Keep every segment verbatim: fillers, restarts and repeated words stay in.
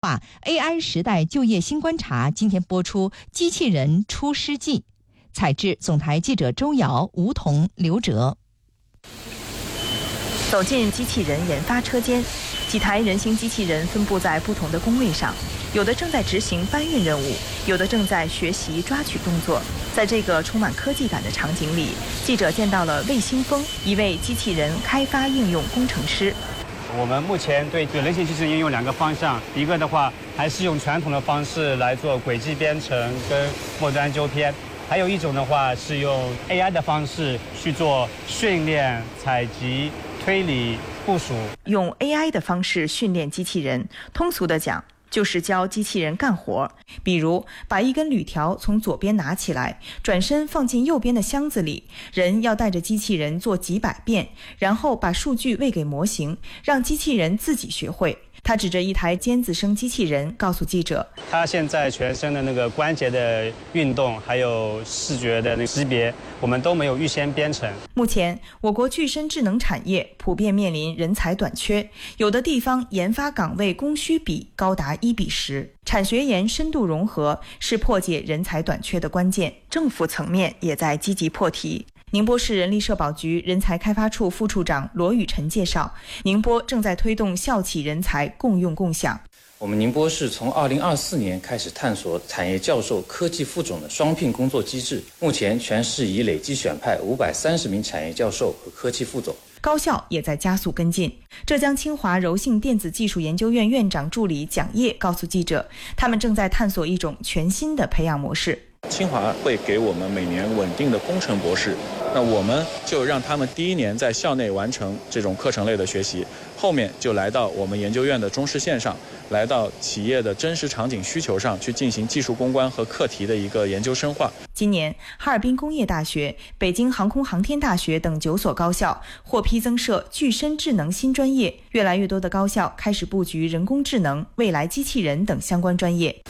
话 A I 时代就业新观察今天播出机器人出师记，采制总台记者周瑶、吴彤、刘哲。 走进机器人研发车间，几台人形机器人分布在不同的工位上，有的正在执行搬运任务，有的正在学习抓取动作。在这个充满科技感的场景里，记者见到了魏新峰，一位机器人开发应用工程师。 我们目前对对人形机器人应用两个方向，一个的话还是用传统的方式来做轨迹编程跟末端纠偏，还有一种的话是用 A I 的方式去做训练、采集、推理、部署。 用 A I 的方式训练机器人，通俗的讲就是教机器人干活，比如把一根铝条从左边拿起来，转身放进右边的箱子里，人要带着机器人做几百遍，然后把数据喂给模型，让机器人自己学会。他指着一台尖子生机器人告诉记者， 他现在全身的那个关节的运动还有视觉的那个识别，我们都没有预先编程。 目前我国具身智能产业普遍面临人才短缺，有的地方研发岗位供需比高达一比十，产学研深度融合是破解人才短缺的关键，政府层面也在积极破题。宁波市人力社保局人才开发处副处长罗雨辰介绍，宁波正在推动校企人才共用共享。 我们宁波市从二零二四年开始探索产业教授、科技副总的双聘工作机制，目前全市已累计选派五百三十名产业教授和科技副总。 高校也在加速跟进。浙江清华柔性电子技术研究院院长助理蒋烨告诉记者，他们正在探索一种全新的培养模式。 清华会给我们每年稳定的工程博士，那我们就让他们第一年在校内完成这种课程类的学习，后面就来到我们研究院的中试线上，来到企业的真实场景需求上去进行技术攻关和课题的一个研究深化。 今年哈尔滨工业大学、北京航空航天大学等九所高校获批增设具身智能新专业，越来越多的高校开始布局人工智能、未来机器人等相关专业。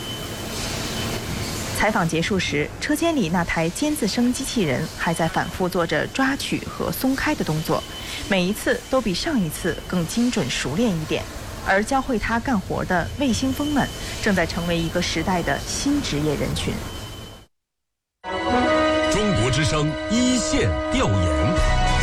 采访结束时，车间里那台尖子生机器人还在反复做着抓取和松开的动作，每一次都比上一次更精准熟练一点。而教会他干活的卫星蜂们正在成为一个时代的新职业人群。 中国之声一线调研。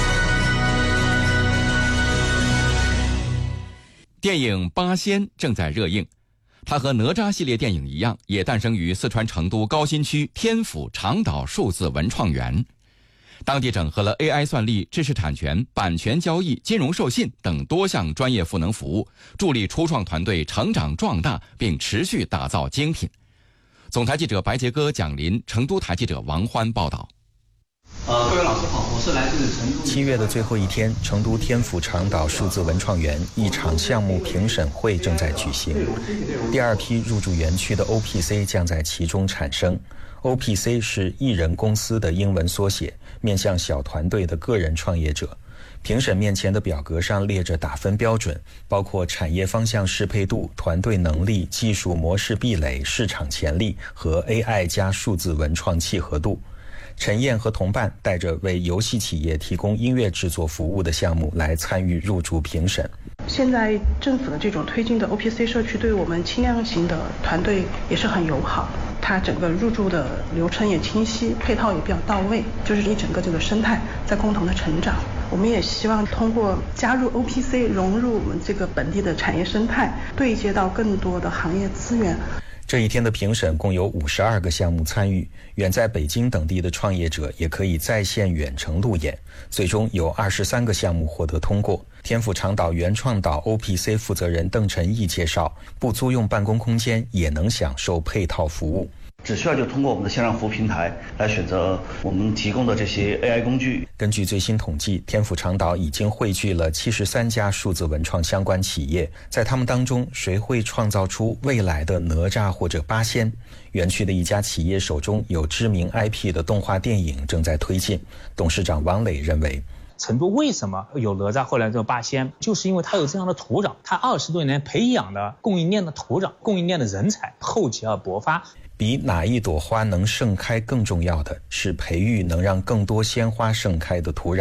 电影《八仙》正在热映。它和哪吒系列电影一样，也诞生于四川成都高新区天府长岛数字文创园。当地整合了 A I 算力、知识产权、版权交易、金融授信等多项专业赋能服务，助力初创团队成长壮大，并持续打造精品。总台记者白杰哥、蒋林，成都台记者王欢报道。 呃，各位老师好，我是来自成都。 七月的最后一天，成都天府长岛数字文创园一场项目评审会正在举行。第二批入驻园区的 O P C 将在其中产生。O P C 是艺人公司的英文缩写，面向小团队的个人创业者。评审面前的表格上列着打分标准，包括产业方向适配度、团队能力、技术模式壁垒、市场潜力和 A I 加数字文创契合度。陈燕和同伴带着为游戏企业提供音乐制作服务的项目来参与入驻评审。 现在政府的这种推进的 O P C 社区对我们轻量型的团队也是很友好，它整个入驻的流程也清晰，配套也比较到位，就是一整个这个生态在共同的成长。我们也希望通过加入 O P C 融入我们这个本地的产业生态，对接到更多的行业资源。 这一天的评审共有五十二个项目参与，远在北京等地的创业者也可以在线远程路演，最终有二十三个项目获得通过。天府长岛原创岛 O P C 负责人邓晨毅介绍，不租用办公空间也能享受配套服务。 只需要就通过我们的线上服务平台来选择我们提供的这些 A I 工具。 根据最新统计，天府长岛已经汇聚了七十三家数字文创相关企业，在他们当中，谁会创造出未来的哪吒或者八仙？园区的一家企业手中有知名 I P 的动画电影正在推进。董事长王磊认为， 成都为什么有哪吒后来叫八仙，就是因为它有这样的土壤，它二十多年培养的供应链的土壤，供应链的人才，厚积而薄发。 比哪一朵花能盛开更重要的是培育能让更多鲜花盛开的土壤。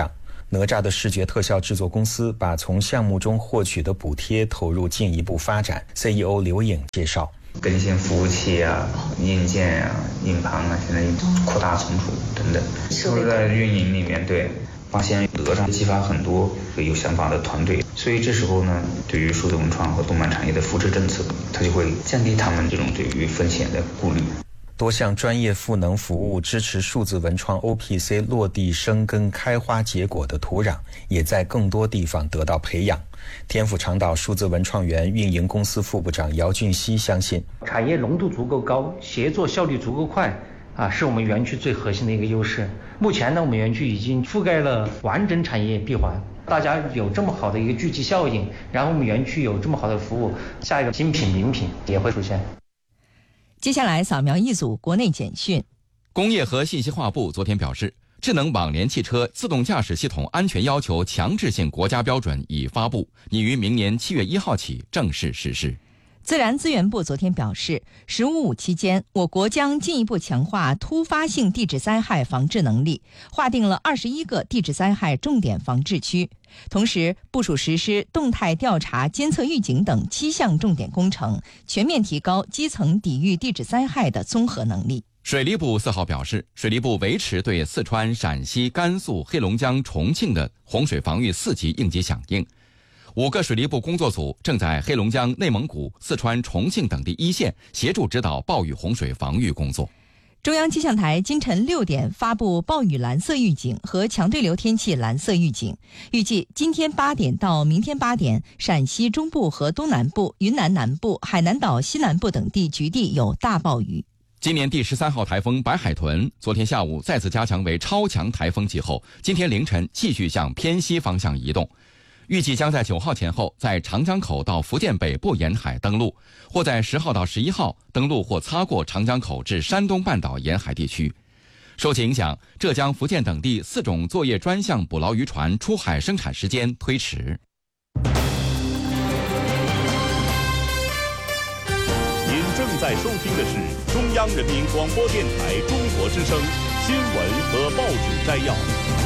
哪吒的视觉特效制作公司把从项目中获取的补贴投入进一步发展。C E O 刘颖介绍， 更新服务器啊、硬件啊、硬盘啊，现在扩大存储等等，都是在运营里面。对，发现哪吒激发很多有想法的团队，所以这时候呢，对于数字文创和动漫产业的扶持政策，它就会降低他们这种对于风险的顾虑。 多项专业赋能服务支持数字文创 O P C 落地生根、开花结果的土壤，也在更多地方得到培养。天府长岛数字文创园运营公司副部长姚俊熙相信， 产业浓度足够高，协作效率足够快啊，是我们园区最核心的一个优势。目前呢，我们园区已经覆盖了完整产业闭环，大家有这么好的一个聚集效应，然后我们园区有这么好的服务，下一个精品名品也会出现。 接下来扫描一组国内简讯。 工业和信息化部昨天表示，智能网联汽车自动驾驶系统安全要求强制性国家标准已发布，拟于明年七月一号起正式实施。 自然资源部昨天表示，十五五期间，我国将进一步强化突发性地质灾害防治能力，划定了二十一个地质灾害重点防治区，同时部署实施动态调查、监测预警等七项重点工程，全面提高基层抵御地质灾害的综合能力。 水利部四号表示，水利部维持对四川、陕西、甘肃、黑龙江、重庆的洪水防御四级应急响应。五个水利部工作组正在黑龙江、内蒙古、四川、重庆等地一线协助指导暴雨洪水防御工作。 中央气象台今晨六点发布暴雨蓝色预警和强对流天气蓝色预警，预计今天八点到明天八点，陕西中部和东南部、云南南部、海南岛西南部等地局地有大暴雨。 今年第十三号台风白海豚昨天下午再次加强为超强台风气候，今天凌晨继续向偏西方向移动，预计将在九号前后在长江口到福建北部沿海登陆，或在十号到十一号登陆或擦过长江口至山东半岛沿海地区。受其影响，浙江、福建等地四种作业专项捕捞渔船出海生产时间推迟。 您正在收听的是中央人民广播电台中国之声新闻和报纸摘要。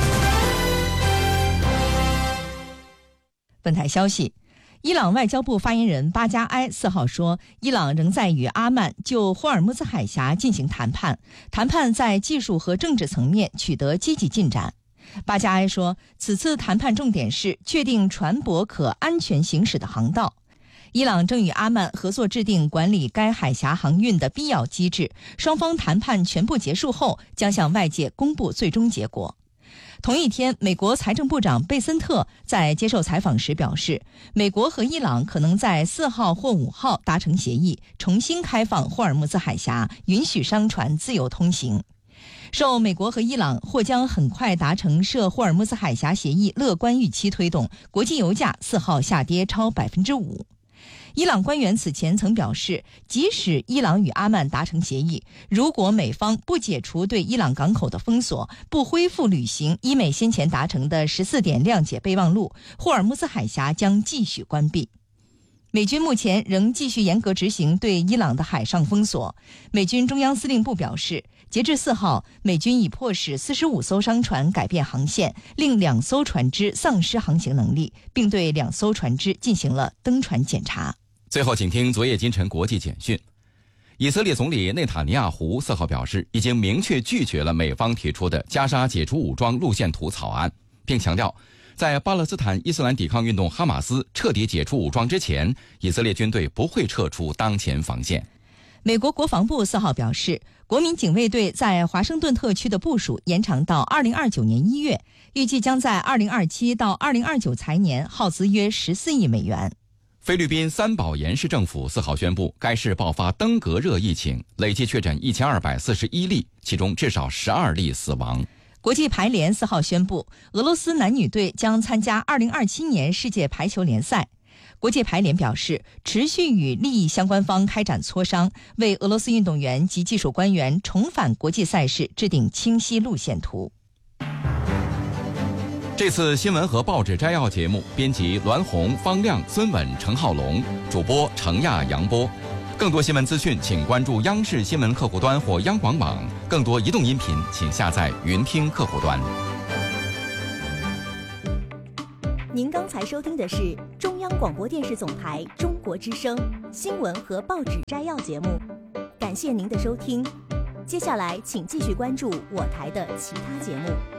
本台消息，伊朗外交部发言人巴加埃四号说，伊朗仍在与阿曼就霍尔木兹海峡进行谈判，谈判在技术和政治层面取得积极进展。巴加埃说，此次谈判重点是确定船舶可安全行驶的航道。伊朗正与阿曼合作制定管理该海峡航运的必要机制，双方谈判全部结束后将向外界公布最终结果。同一天，美国财政部长贝森特在接受采访时表示，美国和伊朗可能在四号或五号达成协议，重新开放霍尔木兹海峡，允许商船自由通行。受美国和伊朗或将很快达成涉霍尔木兹海峡协议乐观预期推动，国际油价四号下跌超百分之五。伊朗官员此前曾表示，即使伊朗与阿曼达成协议，如果美方不解除对伊朗港口的封锁，不恢复履行伊美先前达成的十四点谅解备忘录，霍尔木兹海峡将继续关闭。美军目前仍继续严格执行对伊朗的海上封锁。美军中央司令部表示，截至四号，美军已迫使四十五艘商船改变航线，令两艘船只丧失航行能力，并对两艘船只进行了登船检查。 最后，请听昨夜今晨国际简讯。以色列总理内塔尼亚胡四号表示，已经明确拒绝了美方提出的加沙解除武装路线图草案，并强调，在巴勒斯坦伊斯兰抵抗运动哈马斯彻底解除武装之前，以色列军队不会撤出当前防线。 美国国防部四号表示，国民警卫队在华盛顿特区的部署延长到二零二九年一月，预计将在二零二七到二零二九财年耗资约十四亿美元。 菲律宾三宝岩市政府四号宣布，该市爆发登革热疫情，累计确诊一千二百四十一例，其中至少十二例死亡。 国际排联四号宣布，俄罗斯男女队将参加二零二七年世界排球联赛。国际排联表示，持续与利益相关方开展磋商，为俄罗斯运动员及技术官员重返国际赛事制定清晰路线图。 这次新闻和报纸摘要节目，编辑栾红、方亮、孙稳、陈浩龙，主播程亚、杨波。更多新闻资讯，请关注央视新闻客户端或央广网。更多移动音频，请下载云听客户端。 您刚才收听的是中央广播电视总台中国之声新闻和报纸摘要节目，感谢您的收听。接下来请继续关注我台的其他节目。